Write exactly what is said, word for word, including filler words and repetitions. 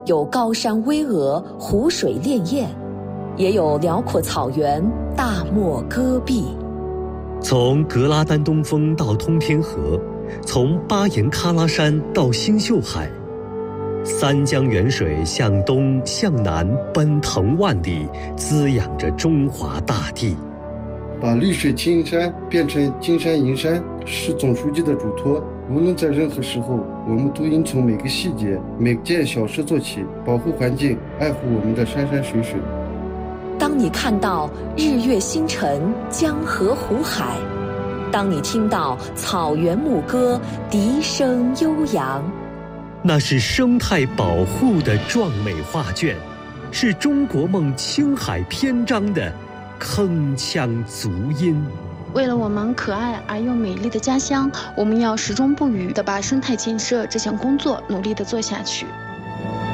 有高山巍峨，湖水潋滟，也有辽阔草原，大漠戈壁。 从格拉丹东峰到通天河，从巴颜喀拉山到星宿海，三江源水向东向南奔腾万里，滋养着中华大地。 把绿水青山变成金山银山是总书记的嘱托。无论在任何时候，我们都应从每个细节、每件小事做起，保护环境，爱护我们的山山水水。 当你看到日月星辰、江河湖海，当你听到草原牧歌，笛声悠扬， 那是生态保护的壮美画卷，是中国梦青海篇章的铿锵足音。 为了我们可爱而又美丽的家乡，我们要始终不渝地把生态建设这项工作努力地做下去。